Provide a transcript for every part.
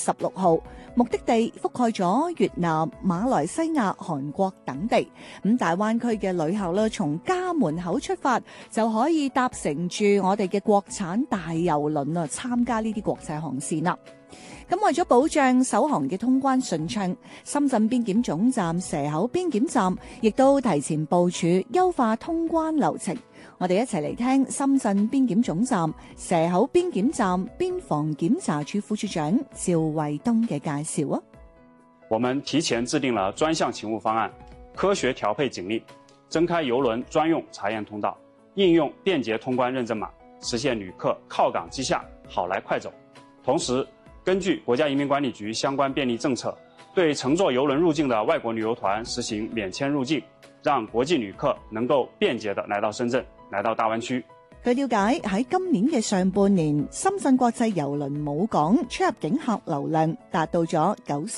16號，目的地覆蓋咗越南、馬來西亞、韓國等地。咁大灣區嘅旅客咧，從家門口出發就可以搭乘住我哋嘅國產大郵輪啊，參加呢啲國際航線啦。咁為咗保障首航嘅通關順暢，深圳邊檢總站蛇口邊檢站亦都提前部署優化通關流程。我哋一齊嚟聽深圳邊檢總站蛇口邊檢站邊防檢查處副處長趙衛東嘅介紹啊。 我們提前制定了專項勤務方案，科學調配警力，增開郵輪專用查驗通道，應用便捷通關認證碼，實現旅客靠港即下，好來快走。同時，根據國家移民管理局相關便利政策，對乘坐郵輪入境的外國旅遊團實行免簽入境，讓國際旅客能夠便捷地來到深圳，來到大灣區。 據了解，喺今年嘅上半年，深圳國際郵輪母港出入境客流量達到咗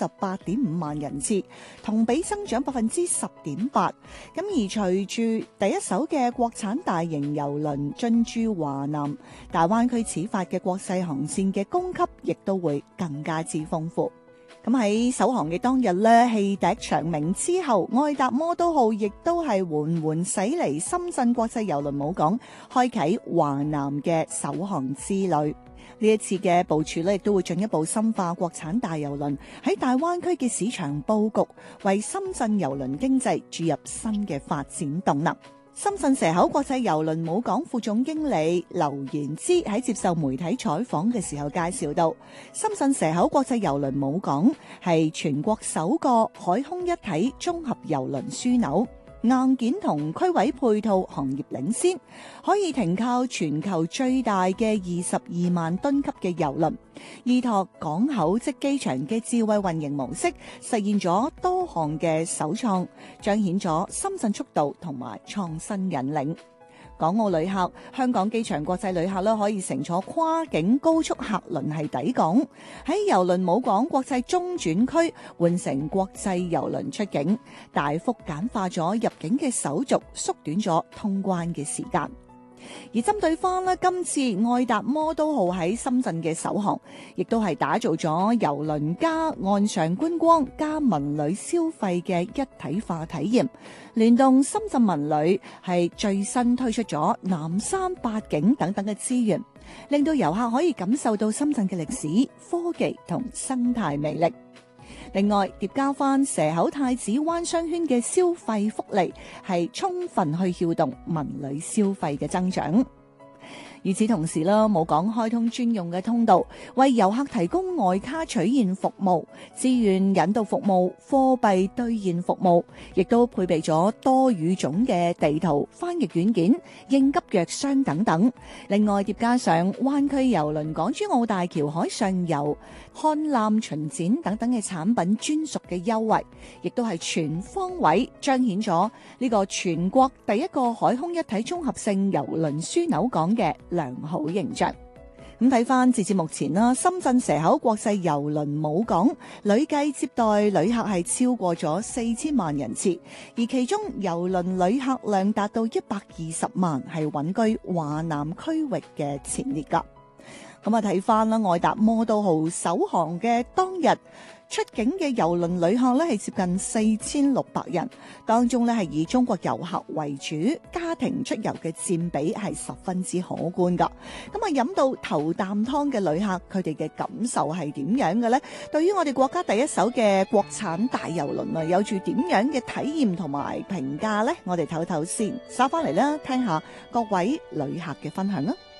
98.5萬人次，同比增長10.8%。咁而隨住第一艘嘅國產大型郵輪進駐華南，大灣區始發嘅國際航線嘅供給亦都會更加之豐富。咁喺首航嘅當日呢，汽笛長鳴之後，愛達魔都號亦都係緩緩駛離深圳國際郵輪母港，開啟華南嘅首航之旅。呢一次嘅部署呢，亦都會進一步深化國產大郵輪喺大灣區嘅市場佈局，為深圳郵輪經濟注入新嘅發展動能。深圳蛇口國際郵輪母港副總經理劉延之喺接受媒體採訪嘅時候介紹到，深圳蛇口國際郵輪母港係全國首個海空一體綜合郵輪樞紐，硬件同區位配套行業領先，可以停靠全球最大嘅22萬噸級嘅郵輪，依託港口即機場嘅智慧運營模式，實現咗多項嘅首創，彰顯咗深圳速度同埋創新引領。港澳旅客、香港機場國際旅客咧，可以乘坐跨境高速客輪係抵港，喺郵輪母港國際中轉區換乘國際郵輪出境，大幅簡化咗入境嘅手續，縮短咗通關嘅時間。而針對翻咧今次愛達魔都號喺深圳嘅首航，亦都係打造咗郵輪加岸上觀光加文旅消費嘅一體化體驗。聯動深圳文旅係最新推出咗南山八景等等嘅資源，令到遊客可以感受到深圳嘅歷史、科技同生態魅力。另外，疊加翻蛇口太子灣商圈嘅消費福利，係充分去撬動文旅消費嘅增長。與此同時啦，母港開通專用嘅通道，為遊客提供外卡取現服務、資源引導服務、貨幣兌現服務，亦都配備咗多語種嘅地圖、翻譯軟件、應急藥箱等等。另外，疊加上灣區郵輪港珠澳大橋海上遊、看艦巡展等等嘅產品專屬嘅優惠，亦都係全方位彰顯咗呢個全國第一個海空一體綜合性郵輪樞紐港嘅良好形象。咁睇翻截至目前啦，深圳蛇口國際郵輪母港累計接待旅客係超過咗4000萬人次，而其中郵輪旅客量達到120萬，係穩居華南區域嘅前列㗎。咁啊，睇翻啦，愛達魔都號首航嘅當日出境嘅郵輪旅客咧係接近4600人，當中咧係以中國遊客為主，家庭出遊嘅佔比係十分之可觀噶。咁啊，飲到頭啖湯嘅旅客，佢哋嘅感受係點樣嘅呢？對於我哋國家第一艘嘅國產大郵輪啊，有住點樣嘅體驗同埋評價呢？我哋唞唞先，稍翻嚟啦，聽下各位旅客嘅分享啊！